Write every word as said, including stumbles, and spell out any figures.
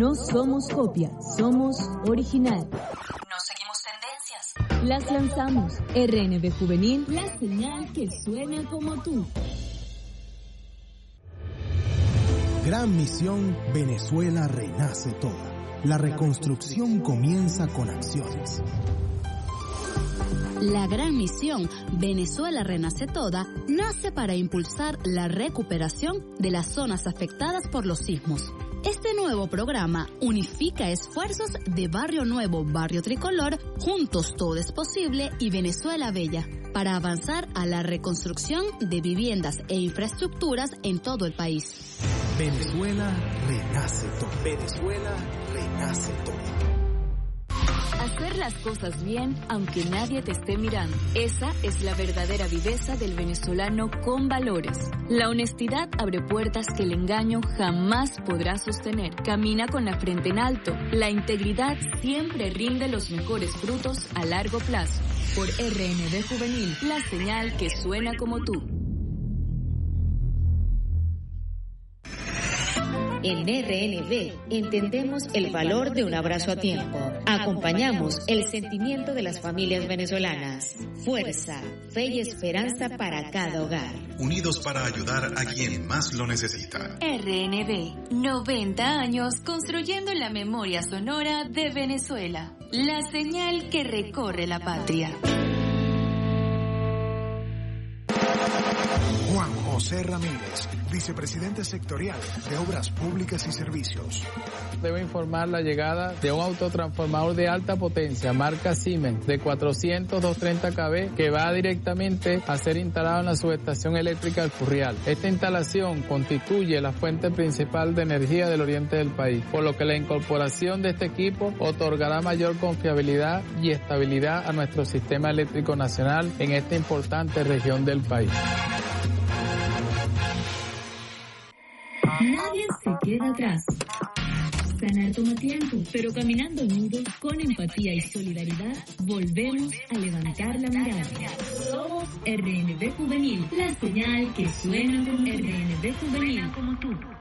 No somos copia, somos original. No seguimos tendencias. Las lanzamos. R N B Juvenil, la señal que suena como tú. Gran misión, Venezuela renace toda. La reconstrucción comienza con acciones. La gran misión Venezuela Renace Toda nace para impulsar la recuperación de las zonas afectadas por los sismos. Este nuevo programa unifica esfuerzos de Barrio Nuevo, Barrio Tricolor, Juntos Todo es Posible y Venezuela Bella, para avanzar a la reconstrucción de viviendas e infraestructuras en todo el país. Venezuela renace toda. Venezuela renace toda. Hacer las cosas bien aunque nadie te esté mirando. Esa es la verdadera viveza del venezolano con valores. La honestidad abre puertas que el engaño jamás podrá sostener. Camina con la frente en alto. La integridad siempre rinde los mejores frutos a largo plazo. Por R N B Juvenil, la señal que suena como tú. En R N B entendemos el valor de un abrazo a tiempo. Acompañamos el sentimiento de las familias venezolanas. Fuerza, fe y esperanza para cada hogar. Unidos para ayudar a quien más lo necesita. R N B, noventa años construyendo la memoria sonora de Venezuela. La señal que recorre la patria. Juan José Ramírez, vicepresidente sectorial de Obras Públicas y Servicios. Debo informar la llegada de un autotransformador de alta potencia, marca Siemens, de cuatrocientos, doscientos treinta kilóvoltios, que va directamente a ser instalado en la subestación eléctrica El Furrial. Esta instalación constituye la fuente principal de energía del oriente del país, por lo que la incorporación de este equipo otorgará mayor confiabilidad y estabilidad a nuestro sistema eléctrico nacional en esta importante región del país. Nadie se queda atrás. Sanar toma tiempo, pero caminando unidos con empatía y solidaridad, volvemos a levantar la mirada. Somos R N B Juvenil, la señal que suena como R N B Juvenil como tú.